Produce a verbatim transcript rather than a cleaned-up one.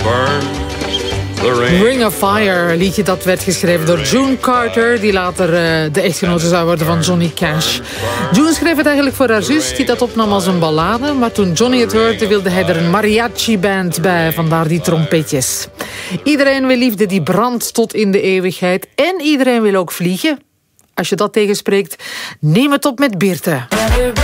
Ring of Fire, een liedje dat werd geschreven door June Carter, die later uh, de echtgenote zou worden van Johnny Cash. June schreef het eigenlijk voor haar zus, die dat opnam als een ballade, maar toen Johnny het hoorde, wilde hij er een mariachi-band bij, vandaar die trompetjes. Iedereen wil liefde die brandt tot in de eeuwigheid en iedereen wil ook vliegen. Als je dat tegenspreekt, neem het op met Beerte.